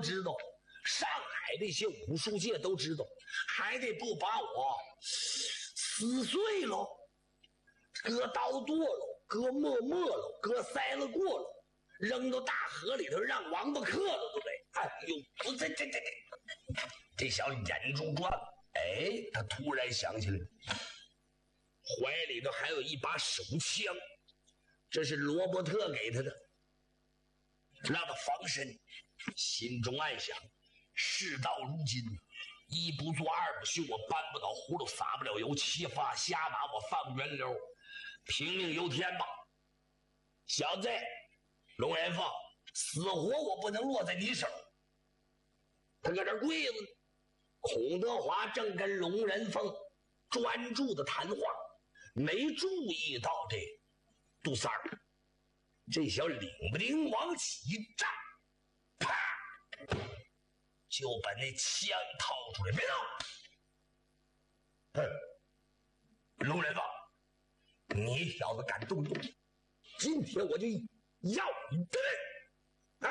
知道，上海这些武术界都知道，还得不把我撕碎喽，割刀剁喽，割沫喽，割塞了过喽，扔到大河里头让王八克了，对不对？哎呦，这小子眼珠转了，哎，他突然想起来，怀里头还有一把手枪，这是罗伯特给他的，让他防身。心中暗想，事到如今，一不做二不休，我搬不倒葫芦撒不了油，七发瞎马我放不圆溜，凭命由天吧。小子，龙人凤，死活我不能落在你手。他搁这跪着呢，孔德华正跟龙人凤专注的谈话，没注意到这杜三儿，这小领不丁往起一站，啪，就把那枪掏出来，别动！龙人凤，你小子敢动怒，今天我就要你的命！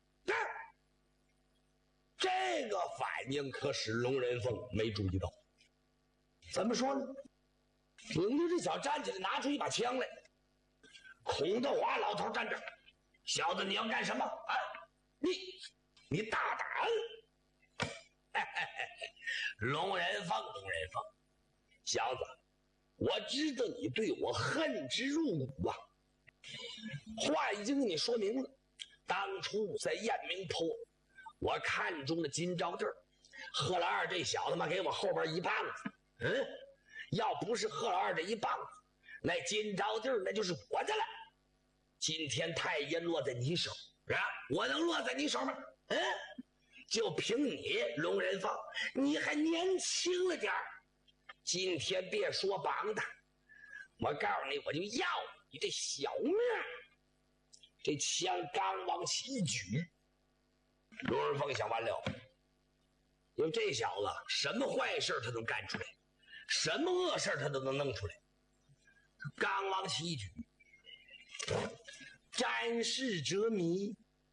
这个反应可使龙人凤没注意到。怎么说呢？领着这小站起来，拿出一把枪来。孔德华老头站这儿，小子，你要干什么啊？你大胆！龙人凤，小子，我知道你对我恨之入骨啊。话已经跟你说明了，当初在雁鸣坡，我看中了金招帚，贺老二这小子嘛给我后边一棒子，要不是贺老二这一棒子，那金招帚那就是我的了。今天太阴落在你手啊，我能落在你手吗？就凭你龙人凤，你还年轻了点儿。今天别说绑的，我告诉你，我就要你这小命。这枪刚往起一举，龙人凤想完了，因为这小子什么坏事他都干出来，什么恶事他都能弄出来。刚往起一举，展示折迷，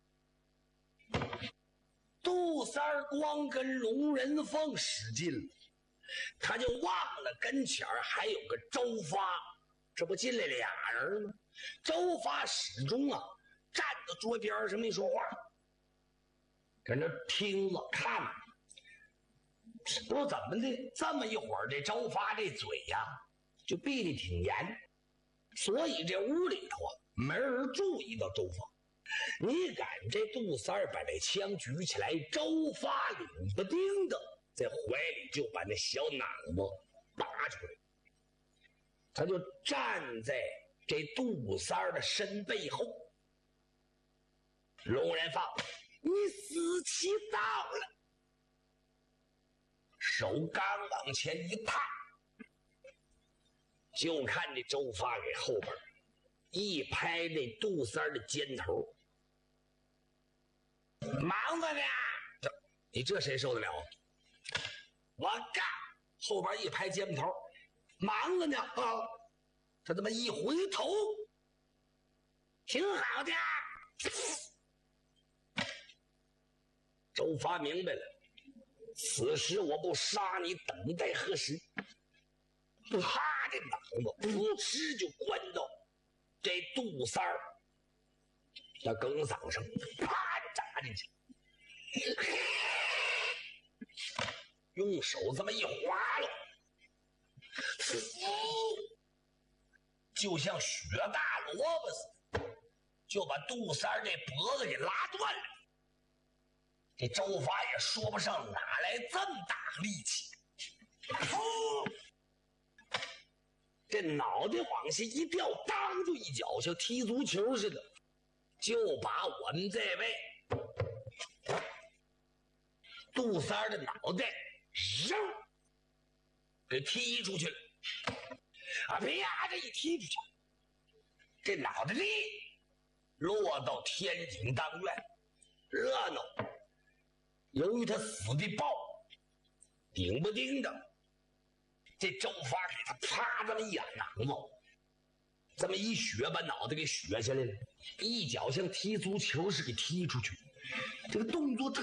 杜三儿光跟龙人凤使劲了，他就忘了跟前儿还有个周发，这不进来俩人吗？周发始终站在桌边上没说话，搁那听了看了，不知道怎么的，这么一会儿这周发这嘴就闭得挺严，所以这屋里头没人注意到周发。你赶这杜三儿把这枪举起来，周发领不丁的在怀里就把那小脑子拔出来，他就站在这杜三儿的身背后。龙人凤，你死期到了！手刚往前一探，就看这周发给后边一拍那杜三儿的肩头，忙着呢，你这谁受得了？我干！后边一拍肩头，忙着呢他他妈一回头，挺好的。周发明白了，此时我不杀你，等待何时？啪，这脑子噗嗤就关到这杜三儿的梗嗓上，啪扎进去，用手这么一划了，就像血大萝卜似的，就把杜三儿这脖子给拉断了。这周发也说不上哪来这么大力气，这脑袋往下一掉，当就一脚像踢足球似的，就把我们这位杜三儿的脑袋扔给踢出去了。啪，这一踢出去，这脑袋里落到天井当院，热闹。由于他死的暴，顶不丁的，这周发给他啪这么一眼脑子，这么一血把脑袋给血下来了，一脚像踢足球似的给踢出去，这个动作特